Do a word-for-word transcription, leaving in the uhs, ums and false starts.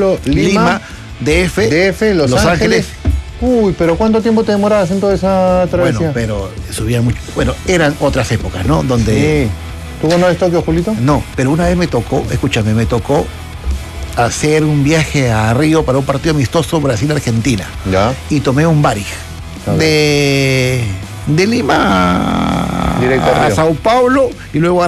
Paulo, Lima, Lima D F, D F, Los, Los Ángeles. Ángeles. Uy, pero ¿cuánto tiempo te demorabas en toda esa travesía? Bueno, pero subía mucho. Bueno, eran otras épocas, ¿no? Donde. Sí. ¿Tú conoces Tokio, Julito? No, pero una vez me tocó, escúchame, me tocó hacer un viaje a Río para un partido amistoso Brasil-Argentina. Ya. Y tomé un Varig. De, de Lima Directo a a Río. Sao Paulo y luego a